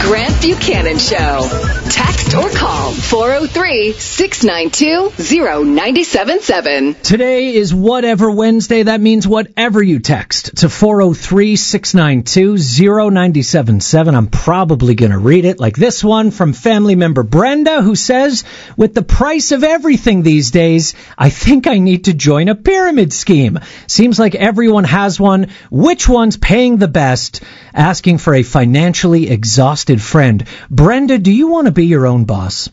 Grant Buchanan Show. Text or call 403-692-0977. Today is Whatever Wednesday. That means whatever you text to 403-692-0977. I'm probably going to read it, like this one from family member Brenda, who says, with the price of everything these days, I think I need to join a pyramid scheme. Seems like everyone has one. Which one's paying the best? Asking for a financially exhausted friend. Brenda, do you want to be your own boss?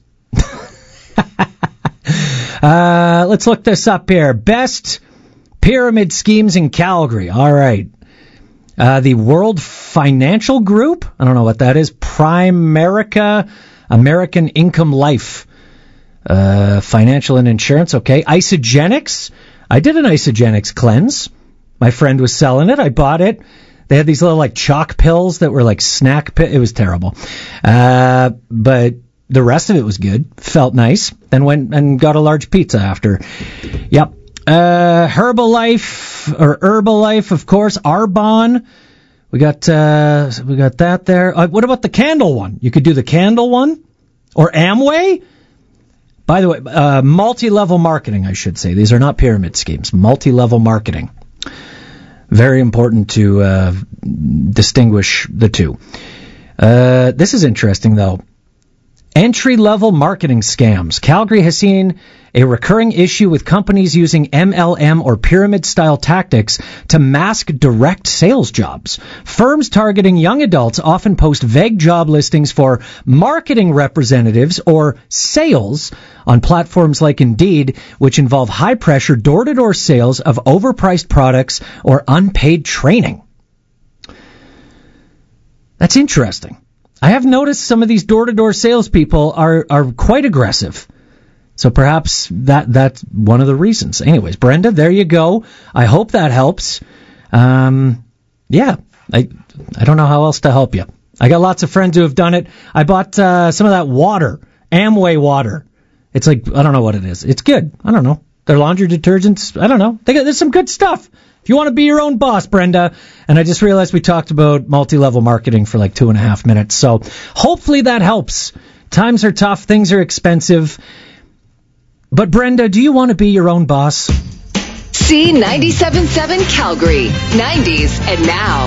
Let's look this up here. Best pyramid schemes in Calgary. All right. The World Financial Group. I don't know what that is. Primerica, American Income Life. Financial and insurance. Okay. Isogenics. I did an Isogenics cleanse. My friend was selling it. I bought it. They had these little like chalk pills that were like snack pills. It was terrible. But the rest of it was good. Felt nice. Then went and got a large pizza after. Yep. Herbalife, of course. Arbonne. We got that there. What about the candle one? You could do the candle one. Or Amway. By the way, multi-level marketing, I should say. These are not pyramid schemes. Multi-level marketing. Very important to distinguish the two. This is interesting, though. Entry-level marketing scams. Calgary has seen a recurring issue with companies using MLM or pyramid-style tactics to mask direct sales jobs. Firms targeting young adults often post vague job listings for marketing representatives or sales on platforms like Indeed, which involve high-pressure door-to-door sales of overpriced products or unpaid training. That's interesting. I have noticed some of these door-to-door salespeople are quite aggressive. So perhaps that's one of the reasons. Anyways, Brenda, there you go. I hope that helps. I don't know how else to help you. I got lots of friends who have done it. I bought some of that water, Amway water. It's like, I don't know what it is. It's good. I don't know. Their laundry detergents, I don't know. There's some good stuff. If you want to be your own boss, Brenda. And I just realized we talked about multi-level marketing for like 2.5 minutes. So hopefully that helps. Times are tough. Things are expensive. But Brenda, do you want to be your own boss? C97.7 Calgary. 90s and now.